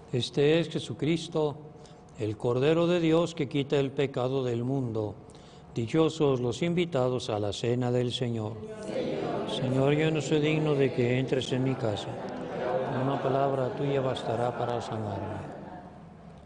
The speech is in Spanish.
Este es Jesucristo, el Cordero de Dios que quita el pecado del mundo. Dichosos los invitados a la cena del Señor. Señor, yo no soy digno de que entres en mi casa. Una palabra tuya bastará para sanarme.